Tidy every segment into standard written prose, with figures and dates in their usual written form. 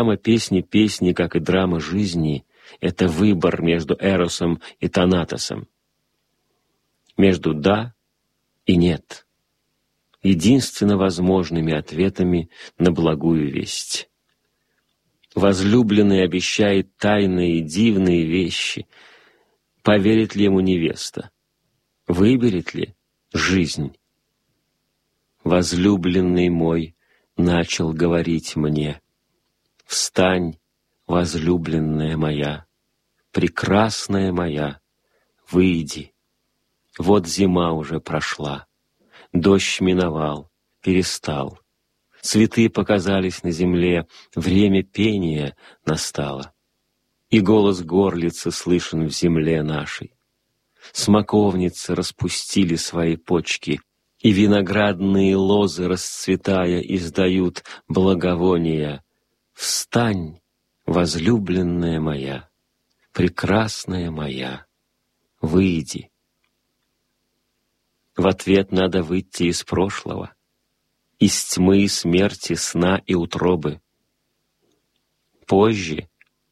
Драма песни, как и драма жизни, — это выбор между Эросом и Танатосом, между «да» и «нет», единственно возможными ответами на благую весть. Возлюбленный обещает тайные и дивные вещи. Поверит ли ему невеста? Выберет ли жизнь? Возлюбленный мой начал говорить мне: «Встань, возлюбленная моя, прекрасная моя, выйди. Вот зима уже прошла, дождь миновал, перестал. Цветы показались на земле, время пения настало. И голос горлицы слышен в земле нашей. Смоковницы распустили свои почки, и виноградные лозы, расцветая, издают благовония. Встань, возлюбленная моя, прекрасная моя, выйди». В ответ надо выйти из прошлого, из тьмы и смерти, сна и утробы. Позже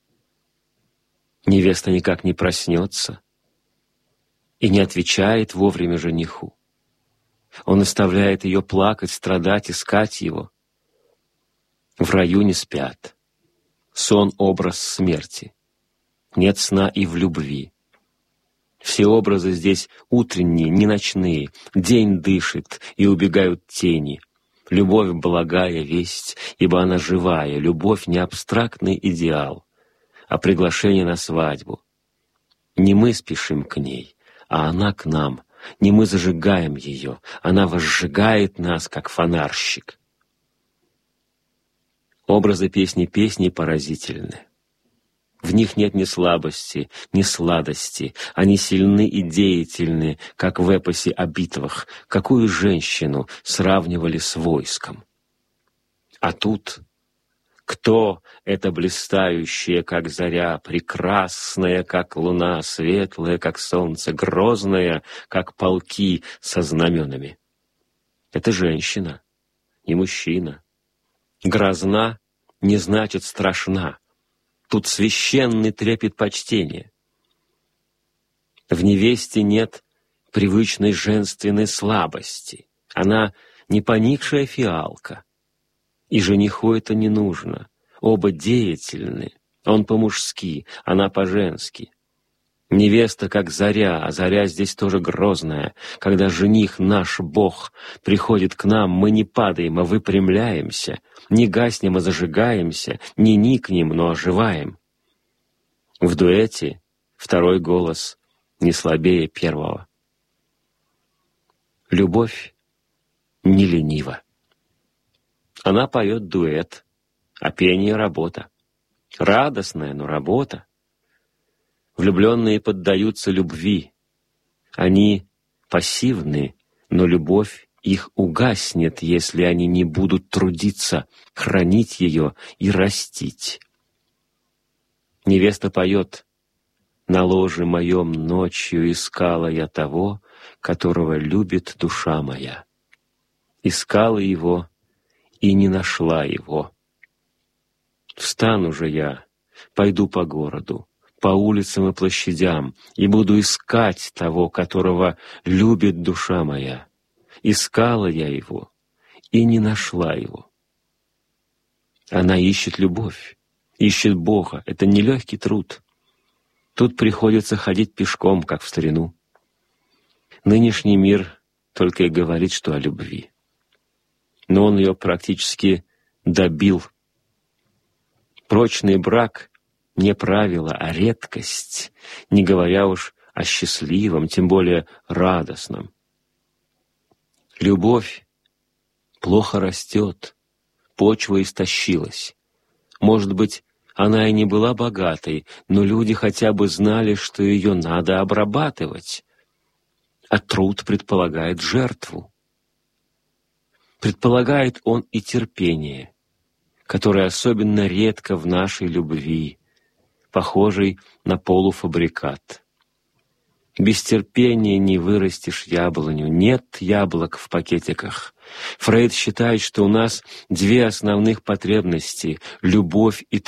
невеста никак не проснется и не отвечает вовремя жениху. Он оставляет ее плакать, страдать, искать его. В раю не спят. Сон — образ смерти. Нет сна и в любви. Все образы здесь утренние, не ночные. День дышит, и убегают тени. Любовь — благая весть, ибо она живая. Любовь — не абстрактный идеал, а приглашение на свадьбу. Не мы спешим к ней, а она к нам. Не мы зажигаем ее, она возжигает нас, как фонарщик. Образы песни поразительны. В них нет ни слабости, ни сладости. Они сильны и деятельны, как в эпосе о битвах. Какую женщину сравнивали с войском? А тут кто эта блистающая, как заря, прекрасная, как луна, светлая, как солнце, грозная, как полки со знаменами? Это женщина, не мужчина. Грозна не значит страшна. Тут священный трепет почтения. В невесте нет привычной женственной слабости. Она не поникшая фиалка. И жениху это не нужно. Оба деятельны. Он по-мужски, она по-женски. Невеста как заря, а заря здесь тоже грозная. Когда жених, наш Бог, приходит к нам, мы не падаем, а выпрямляемся, не гаснем, а зажигаемся, не никнем, но оживаем. В дуэте второй голос не слабее первого. Любовь не ленива. Она поет дуэт, а пение — работа. Радостная, но работа. Влюбленные поддаются любви. Они пассивны, но любовь их угаснет, если они не будут трудиться, хранить ее и растить. Невеста поет: «На ложе моем ночью искала я того, которого любит душа моя. Искала его и не нашла его. Встану же я, пойду по городу, по улицам и площадям, и буду искать того, которого любит душа моя. Искала я его и не нашла его». Она ищет любовь, ищет Бога. Это нелегкий труд. Тут приходится ходить пешком, как в старину. Нынешний мир только и говорит, что о любви. Но он ее практически добил. Прочный брак — не правило, а редкость, не говоря уж о счастливом, тем более радостном. Любовь плохо растет, почва истощилась. Может быть, она и не была богатой, но люди хотя бы знали, что ее надо обрабатывать. А труд предполагает жертву. Предполагает он и терпение, которое особенно редко в нашей любви, похожей на полуфабрикат. Без терпения не вырастешь яблоню, нет яблок в пакетиках, Фрейд считает, что у нас две основных потребности — любовь и